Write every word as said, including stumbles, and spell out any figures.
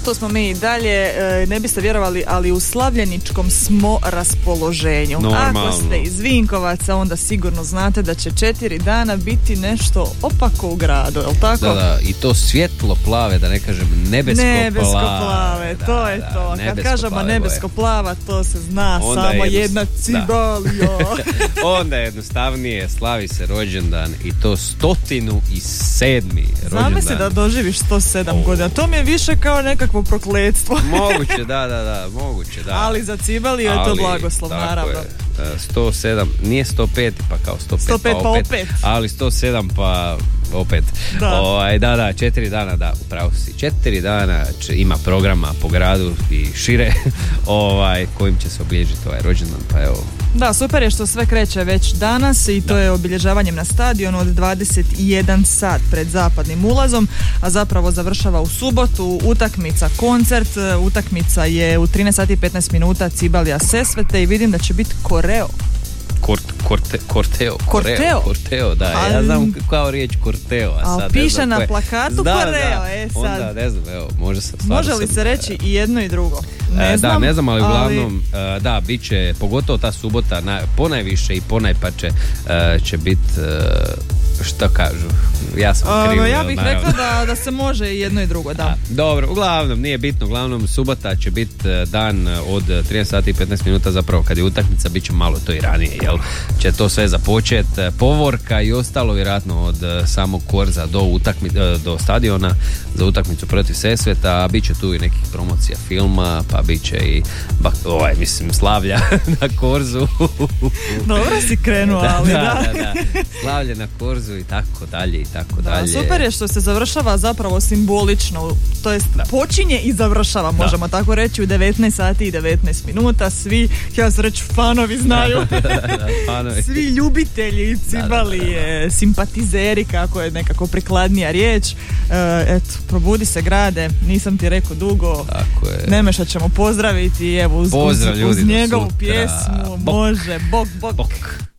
Tu smo mi i dalje, ne biste vjerovali, ali u slavljeničkom smo raspoloženju. Normalno. Ako ste iz Vinkovaca, onda sigurno znate da će četiri dana biti nešto opako u gradu, je li tako? Da, da, i to svjetlo plave, da ne kažem nebesko, nebesko plave. plave, da, to je da, to. Kad kažemo nebesko plava, to se zna, onda samo je jedna cibalija. Onda jednostavnije slavi se rođendan i to stotinu i sedmi rođendan. Zamisli da doživiš sto sedam godina, to mi je više kao nekakvo prokletstvo. Moguće, da, da, da, moguće, da. Ali za cibaliju je to blagoslov, naravno. Je. sto sedam, nije sto pet pa kao sto pet, sto pet pa, pa opet, opet. ali sto sedam pa opet. Da. O, da, da, četiri dana, da, upravo si. Četiri dana će, ima programa po gradu i šire ovaj, kojim će se obilježiti ovaj rođendan, pa evo. Da, super je što sve kreće već danas i to da. je obilježavanjem na stadionu od dvadeset jedan sat pred zapadnim ulazom, a zapravo završava u subotu utakmica, koncert, utakmica je u trinaest sati i petnaest minuta Cibalija Sesvete i vidim da će biti koreo. Kort, korte, korteo, korteo, korteo, da, a, ja znam kao riječ korteo, a sad a piše na plakatu da, koreo, da, e sad. Onda, ne znam, evo, može se Može li sam, se reći i jedno i drugo? Ne e, znam, da, ne znam, ali uglavnom, ali... da, bit će, pogotovo ta subota, na, ponajviše i ponajpače će biti, što kažu, ja sam krivo. Uh, ja bih rekla da, da se može i jedno i drugo, da. A, dobro, uglavnom, nije bitno, uglavnom subota će biti dan od trinaest sati i petnaest minuta, zapravo kad je utakmica, bit će malo to i ranije, jel? Će to sve započet, povorka i ostalo vjerojatno od samog korza do, utakmi, do stadiona za utakmicu protiv Sesveta, a bit će tu i nekih promocija filma, pa bit će i bak, ovaj, mislim, slavlja na korzu. Dobro si krenuo, ali da. Da, da, da. Slavlja na korzu i tako dalje i tako da, dalje. Super je što se završava zapravo simbolično, to jest da. počinje i završava, da. možemo tako reći, u devetnaest sati i devetnaest minuta. Svi, ja sam reći, fanovi znaju. da, da, da, fanovi. Svi ljubitelji Cibalije, da, da, da. simpatizeri, kako je nekako prikladnija riječ. E, eto, probudi se grade, nisam ti rekao dugo. Tako je. Nemeša ćemo pozdraviti, evo, uz, Pozdrav, uz, ljudi, uz njegovu sutra. pjesmu. Bok. Može, bok, bok. Bok.